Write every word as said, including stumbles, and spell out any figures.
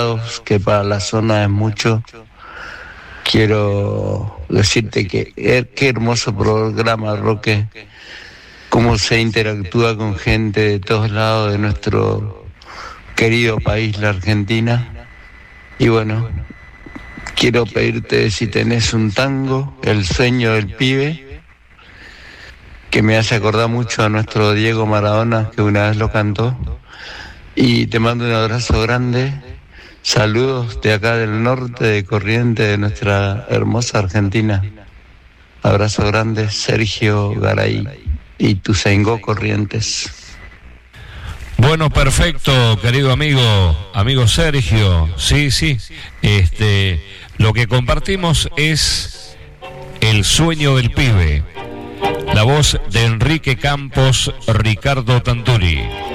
grados, que para la zona es mucho. Quiero decirte que eh, qué hermoso programa, Roque, cómo se interactúa con gente de todos lados de nuestro querido país, la Argentina. Y bueno, quiero pedirte si tenés un tango, El sueño del pibe, que me hace acordar mucho a nuestro Diego Maradona, que una vez lo cantó. Y te mando un abrazo grande. Saludos de acá del norte de Corrientes, de nuestra hermosa Argentina. Abrazo grande, Sergio Garay y Ituzaingó, Corrientes. Bueno, perfecto, querido amigo, amigo Sergio. Sí, sí. Este, lo que compartimos es El sueño del pibe. La voz de Enrique Campos, Ricardo Tanturi.